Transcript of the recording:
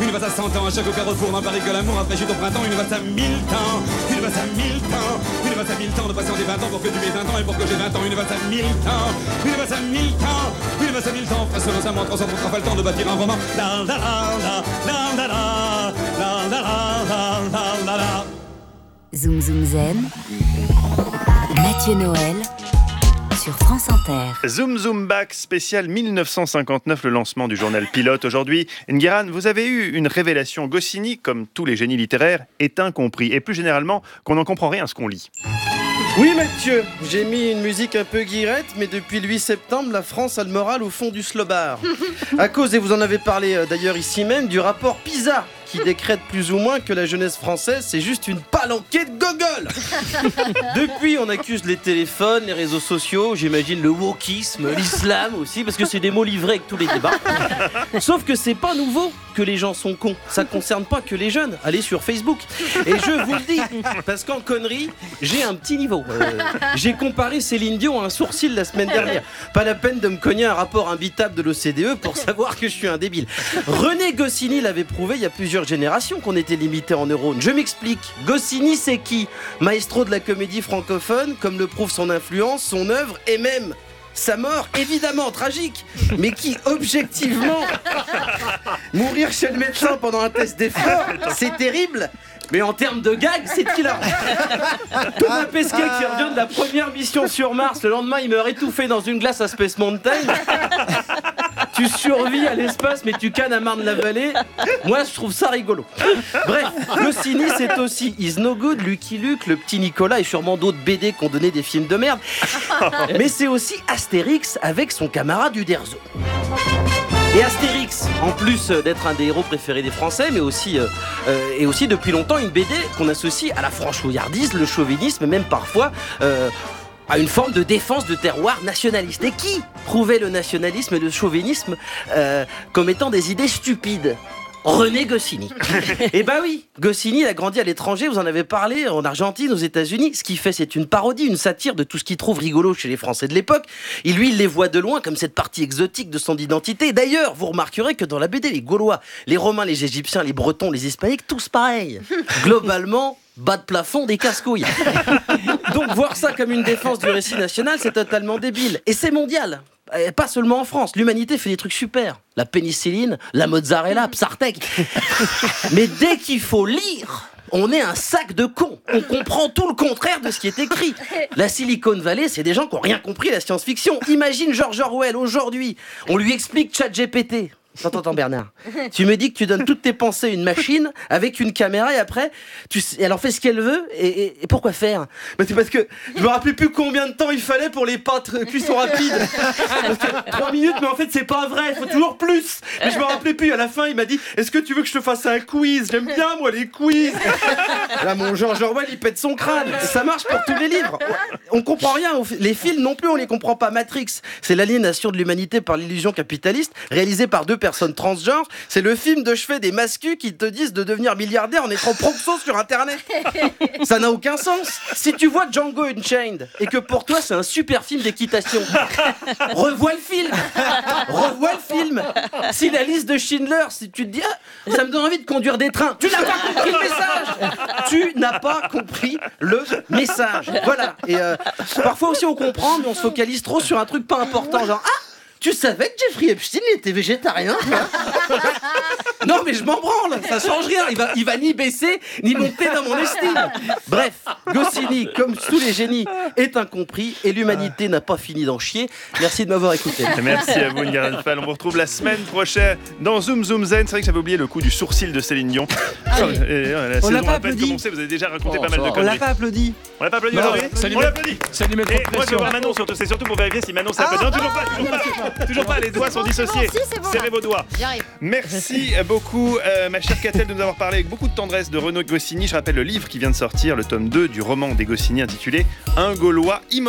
une valse à 100 ans, à chaque carrefour n'en parle que l'amour rafraîchit au printemps, une valse à 1000 ans, une valse à 1000 ans, une valse à 1000 ans de patienter 20 ans pour que tu aies 20 ans et pour que j'ai 20 ans, une valse à 1000 ans, une valse à 1000 ans, une valse à 1000 ans, façonnant sa montre, sans trop pas le temps de bâtir un roman. La la la la la la la la la la la la la. Zoom Zoom Zen, Mathieu Noël sur France Inter. Zoom Zoom Back, spécial 1959, le lancement du journal Pilote. Aujourd'hui, Ngueran, vous avez eu une révélation. Goscinny, comme tous les génies littéraires, est incompris. Et plus généralement, qu'on n'en comprend rien à ce qu'on lit. Oui Mathieu, j'ai mis une musique un peu guirette, mais depuis le 8 septembre, la France a le moral au fond du slobard. À cause, et vous en avez parlé d'ailleurs ici même, du rapport PISA, qui décrète plus ou moins que la jeunesse française, c'est juste une palanquée de gogol. Depuis, on accuse les téléphones, les réseaux sociaux, j'imagine le wokisme, l'islam aussi, parce que c'est des mots livrés avec tous les débats. Sauf que c'est pas nouveau que les gens sont cons. Ça concerne pas que les jeunes. Allez sur Facebook. Et je vous le dis, parce qu'en connerie, j'ai un petit niveau. J'ai comparé Céline Dion à un sourcil la semaine dernière. Pas la peine de me cogner un rapport imbitable de l'OCDE pour savoir que je suis un débile. René Goscinny l'avait prouvé il y a plusieurs générations qu'on était limité en neurones. Je m'explique. Goscinny, c'est qui ? Maestro de la comédie francophone, comme le prouve son influence, son œuvre et même sa mort, évidemment tragique, mais qui, objectivement, mourir chez le médecin pendant un test d'effort, c'est terrible. Mais en termes de gag, c'est hilarant. Thomas Pesquet qui revient de la première mission sur Mars, le lendemain il meurt étouffé dans une glace à Space Mountain. Tu survis à l'espace mais tu cannes à Marne-la-Vallée. Moi je trouve ça rigolo. Bref, Goscinny c'est aussi Is No Good, Lucky Luke, le petit Nicolas et sûrement d'autres BD qui ont donné des films de merde. Mais c'est aussi Astérix avec son camarade Uderzo. Et Astérix, en plus d'être un des héros préférés des Français, mais aussi, et aussi depuis longtemps une BD qu'on associe à la franchouillardise, le chauvinisme, même parfois à une forme de défense de terroir nationaliste. Et qui prouvait le nationalisme et le chauvinisme comme étant des idées stupides ? René Goscinny. Eh ben oui, Goscinny a grandi à l'étranger, vous en avez parlé, en Argentine, aux États-Unis. Ce qu'il fait, c'est une parodie, une satire de tout ce qu'il trouve rigolo chez les Français de l'époque. Et lui, il les voit de loin comme cette partie exotique de son identité. D'ailleurs, vous remarquerez que dans la BD, les Gaulois, les Romains, les Égyptiens, les Bretons, les Hispaniques, tous pareils. Globalement, bas de plafond, des casse-couilles. Donc voir ça comme une défense du récit national, c'est totalement débile. Et c'est mondial. Et pas seulement en France, l'humanité fait des trucs super. La pénicilline, la mozzarella, Psartek. Mais dès qu'il faut lire, on est un sac de cons. On comprend tout le contraire de ce qui est écrit. La Silicon Valley, c'est des gens qui n'ont rien compris à la science-fiction. Imagine George Orwell aujourd'hui. On lui explique ChatGPT. T'entends Bernard ? Tu me dis que tu donnes toutes tes pensées à une machine avec une caméra et après elle en fait ce qu'elle veut et pourquoi faire ? Bah c'est parce que je me rappelais plus combien de temps il fallait pour les pâtes cuisson rapide. 3 minutes, mais en fait c'est pas vrai, il faut toujours plus. Mais je me rappelais plus, à la fin il m'a dit est-ce que tu veux que je te fasse un quiz ? J'aime bien moi les quiz. Là mon George Orwell il pète son crâne. Ça marche pour tous les livres. On comprend rien, les films non plus on les comprend pas. Matrix, c'est l'aliénation de l'humanité par l'illusion capitaliste, réalisé par deux personnes transgenres. C'est le film de chevet des mascus qui te disent de devenir milliardaire en étant proxo sur internet. Ça n'a aucun sens. Si tu vois Django Unchained et que pour toi c'est un super film d'équitation, revois le film. Si la liste de Schindler, si tu te dis ça me donne envie de conduire des trains, tu n'as pas compris le message. Tu n'as pas compris le message. Voilà. Et parfois aussi on comprend mais on se focalise trop sur un truc pas important, genre tu savais que Jeffrey Epstein était végétarien, toi ? Non mais je m'en branle, ça change rien, il va ni baisser ni monter dans mon estime. Bref, Goscinny, comme tous les génies, est incompris et l'humanité n'a pas fini d'en chier. Merci de m'avoir écouté. Merci à vous Ngueran Fall, on vous retrouve la semaine prochaine dans Zoom Zoom Zen. C'est vrai que j'avais oublié le coup du sourcil de Céline Dion. La saison a peine commencé, vous avez déjà raconté pas mal de conneries. On l'a pas applaudi. On l'a pas applaudi aujourd'hui ? On l'applaudit. Ça lui met trop de Et moi je vais voir Manon surtout, c'est surtout pour vérifier si Manon s'appelle. Non, toujours pas, les doigts sont dissociés. Serrez vos doigts. Merci beaucoup ma chère Catel de nous avoir parlé avec beaucoup de tendresse de René Goscinny. Je rappelle le livre qui vient de sortir, le tome 2 du roman des Goscinny intitulé Un Gaulois immortel.